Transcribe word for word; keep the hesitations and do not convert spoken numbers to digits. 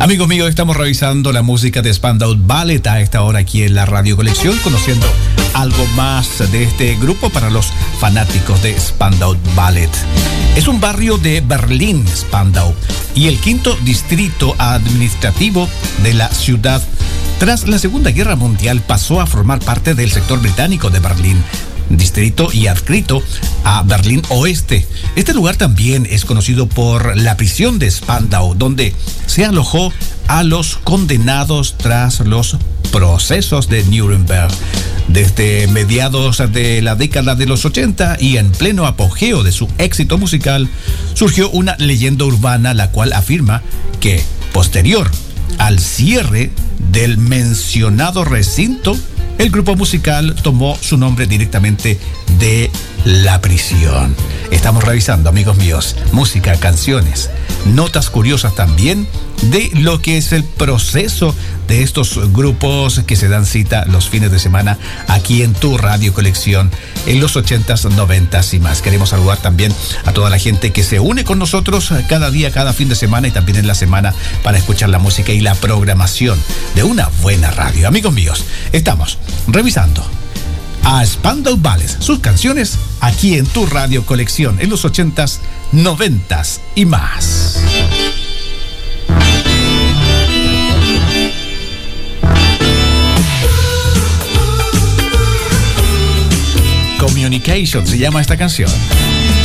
Amigos míos, estamos revisando la música de Spandau Ballet a esta hora aquí en la Radio Colección, conociendo algo más de este grupo para los fanáticos de Spandau Ballet. Es un barrio de Berlín, Spandau, y el quinto distrito administrativo de la ciudad. Tras la Segunda Guerra Mundial pasó a formar parte del sector británico de Berlín, distrito y adscrito a Berlín Oeste. Este lugar también es conocido por la prisión de Spandau, donde se alojó a los condenados tras los procesos de Nuremberg. Desde mediados de la década de los ochenta y en pleno apogeo de su éxito musical, surgió una leyenda urbana la cual afirma que, posterior al cierre del mencionado recinto, el grupo musical tomó su nombre directamente de la prisión. Estamos revisando, amigos míos, música, canciones, notas curiosas también de lo que es el proceso de estos grupos que se dan cita los fines de semana aquí en tu Radio Colección en los ochentas, noventas y más. Queremos saludar también a toda la gente que se une con nosotros cada día, cada fin de semana y también en la semana para escuchar la música y la programación de una buena radio. Amigos míos, estamos revisando a Spandau Ballet, sus canciones aquí en tu Radio Colección en los ochentas, noventas y más. Communication se llama esta canción.